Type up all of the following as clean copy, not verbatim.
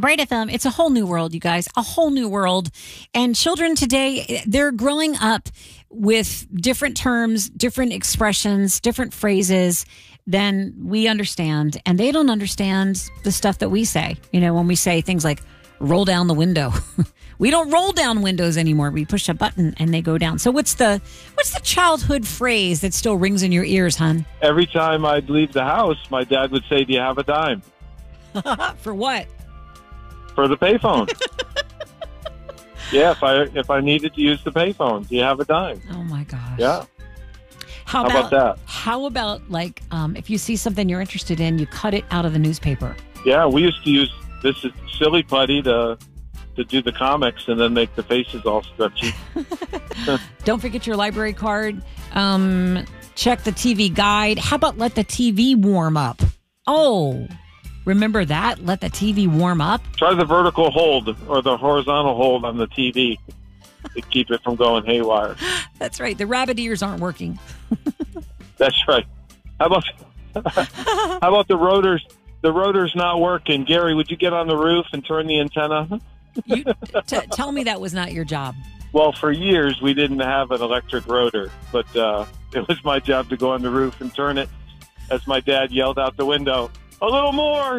Bright FM, it's a whole new world, you guys, a whole new world. And children today, they're growing up with different terms, different expressions, different phrases than we understand. And they don't understand the stuff that we say. You know, when we say things like roll down the window. We don't roll down windows anymore. We push a button and they go down. So what's the childhood phrase that still rings in your ears, hon? Every time I'd leave the house, my dad would say, "Do you have a dime?" For what? For the payphone. Yeah, if I needed to use the payphone, do you have a dime? Oh my gosh. Yeah. How about that? How about like if you see something you're interested in, you cut it out of the newspaper? Yeah, we used to use this silly putty to do the comics and then make the faces all stretchy. Don't forget your library card. Check the TV guide. How about let the TV warm up? Oh, remember that? Let the TV warm up. Try the vertical hold or the horizontal hold on the TV to keep it from going haywire. That's right. The rabbit ears aren't working. That's right. How about the rotors? The rotor's not working. Gary, would you get on the roof and turn the antenna? Tell me that was not your job. Well, for years, we didn't have an electric rotor, but it was my job to go on the roof and turn it as my dad yelled out the window, a little more,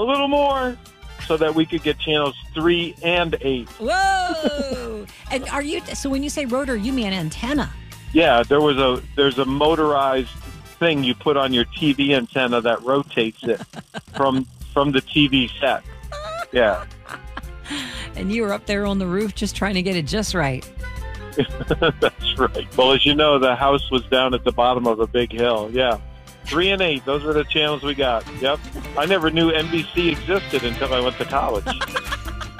so that we could get channels 3 and 8. Whoa! And so when you say rotor, you mean antenna? Yeah, there's a motorized thing you put on your TV antenna that rotates it from the TV set. Yeah. And you were up there on the roof just trying to get it just right. That's right. Well, as you know, the house was down at the bottom of a big hill. Yeah. 3 and 8, those were the channels we got. Yep. I never knew NBC existed until I went to college.